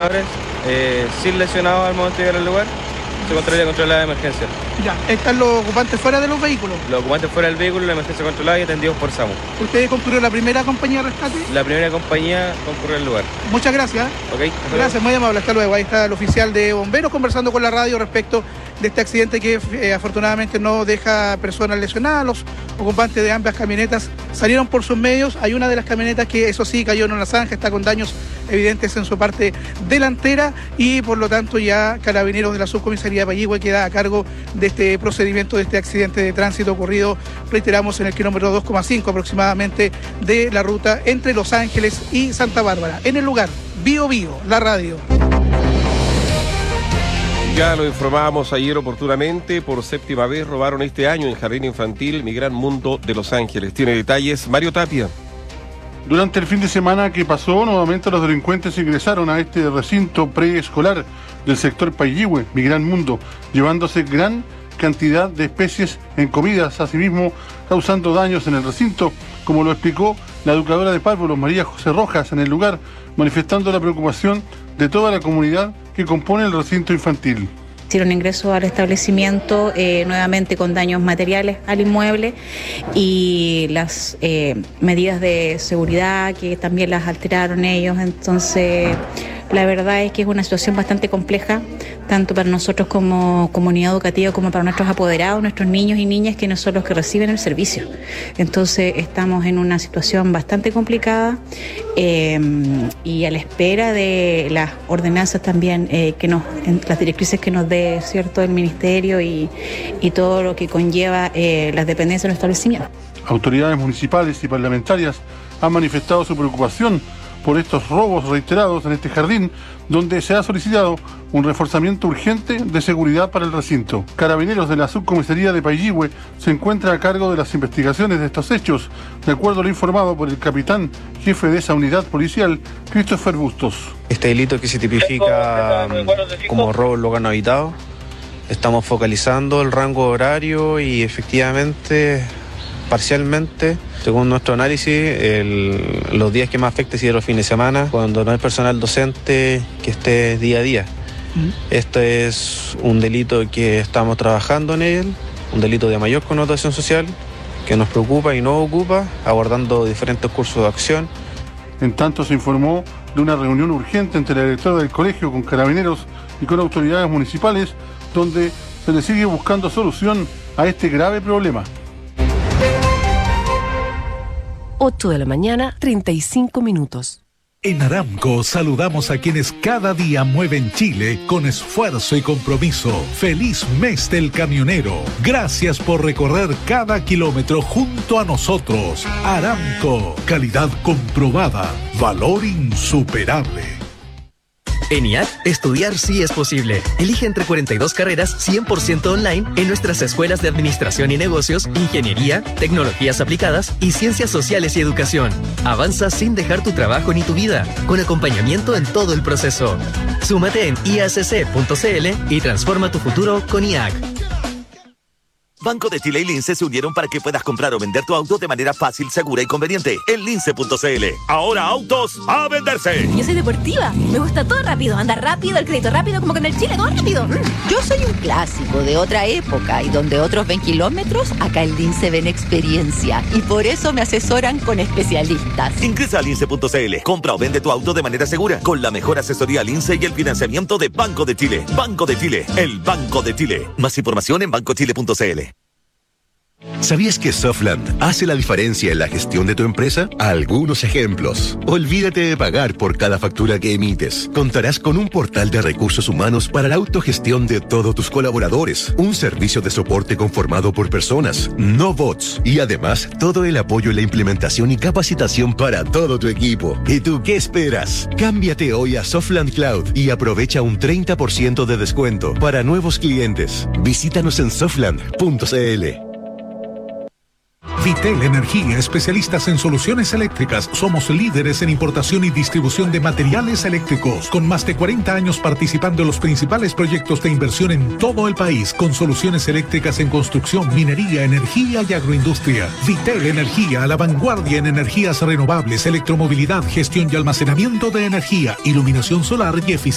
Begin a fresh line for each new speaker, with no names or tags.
trabajadores, sin lesionados al momento de llegar al lugar. Se controla la emergencia.
Ya, ¿están los ocupantes fuera de los vehículos?
Los ocupantes fuera del vehículo, la emergencia controlada y atendidos por SAMU.
¿Ustedes concurrieron la primera compañía de rescate?
La primera compañía concurrió al lugar.
Muchas gracias.
Okay,
gracias, muy amable. Hasta luego. Ahí está el oficial de bomberos conversando con la radio respecto de este accidente que afortunadamente no deja personas lesionadas. Los ocupantes de ambas camionetas salieron por sus medios. Hay una de las camionetas que, eso sí, cayó en una zanja, está con daños evidentes en su parte delantera y por lo tanto ya Carabineros de la Subcomisaría de Payihue queda a cargo de este procedimiento, de este accidente de tránsito ocurrido, reiteramos, en el kilómetro 2,5 aproximadamente de la ruta entre Los Ángeles y Santa Bárbara. En el lugar, Bio Bio, la radio.
Ya lo informábamos ayer oportunamente, por séptima vez robaron este año en Jardín Infantil Mi Gran Mundo de Los Ángeles. Tiene detalles Mario Tapia.
Durante el fin de semana que pasó, nuevamente los delincuentes ingresaron a este recinto preescolar del sector Payihue, Mi Gran Mundo, llevándose gran cantidad de especies en comidas, asimismo causando daños en el recinto, como lo explicó la educadora de párvulos, María José Rojas, en el lugar, manifestando la preocupación de toda la comunidad que compone el recinto infantil.
Hicieron ingreso al establecimiento nuevamente con daños materiales al inmueble y las medidas de seguridad que también las alteraron ellos. Entonces, la verdad es que es una situación bastante compleja, tanto para nosotros como comunidad educativa, como para nuestros apoderados, nuestros niños y niñas, que no son los que reciben el servicio. Entonces, estamos en una situación bastante complicada y a la espera de las ordenanzas también, las directrices que nos dé, ¿cierto?, el Ministerio y todo lo que conlleva las dependencias de los establecimientos.
Autoridades municipales y parlamentarias han manifestado su preocupación por estos robos reiterados en este jardín, donde se ha solicitado un reforzamiento urgente de seguridad para el recinto. Carabineros de la Subcomisaría de Payihue se encuentra a cargo de las investigaciones de estos hechos, de acuerdo a lo informado por el capitán jefe de esa unidad policial, Christopher Bustos.
Este delito que se tipifica como robo en lugar no habitado, estamos focalizando el rango horario y efectivamente, parcialmente, según nuestro análisis, los días que más afecta han sido los fines de semana, cuando no hay personal docente que esté día a día. Este es un delito que estamos trabajando en él, un delito de mayor connotación social, que nos preocupa y nos ocupa, abordando diferentes cursos de acción.
En tanto, se informó de una reunión urgente entre la directora del colegio con Carabineros y con autoridades municipales, donde se le sigue buscando solución a este grave problema.
8 de la mañana, 35 minutos.
En Aramco saludamos a quienes cada día mueven Chile con esfuerzo y compromiso. ¡Feliz mes del camionero! Gracias por recorrer cada kilómetro junto a nosotros. Aramco, calidad comprobada, valor insuperable.
En IAC, estudiar sí es posible. Elige entre 42 carreras 100% online en nuestras escuelas de Administración y Negocios, Ingeniería, Tecnologías Aplicadas y Ciencias Sociales y Educación. Avanza sin dejar tu trabajo ni tu vida, con acompañamiento en todo el proceso. Súmate en iacc.cl y transforma tu futuro con IAC.
Banco de Chile y Lince se unieron para que puedas comprar o vender tu auto de manera fácil, segura y conveniente en lince.cl. Ahora autos a venderse.
Yo soy deportiva, me gusta todo rápido, andar rápido, el crédito rápido, como que en el Chile todo rápido.
Yo soy un clásico de otra época y donde otros ven kilómetros, acá en Lince ven experiencia y por eso me asesoran con especialistas.
Ingresa a lince.cl, compra o vende tu auto de manera segura con la mejor asesoría Lince y el financiamiento de Banco de Chile. Banco de Chile, el Banco de Chile. Más información en bancochile.cl.
¿Sabías que Softland hace la diferencia en la gestión de tu empresa? Algunos ejemplos. Olvídate de pagar por cada factura que emites. Contarás con un portal de recursos humanos para la autogestión de todos tus colaboradores. Un servicio de soporte conformado por personas, no bots. Y además, todo el apoyo en la implementación y capacitación para todo tu equipo. ¿Y tú qué esperas? Cámbiate hoy a Softland Cloud y aprovecha un 30% de descuento para nuevos clientes. Visítanos en softland.cl.
Vitel Energía, especialistas en soluciones eléctricas. Somos líderes en importación y distribución de materiales eléctricos, con más de 40 años participando en los principales proyectos de inversión en todo el país, con soluciones eléctricas en construcción, minería, energía y agroindustria. Vitel Energía, a la vanguardia en energías renovables, electromovilidad, gestión y almacenamiento de energía, iluminación solar y eficiencia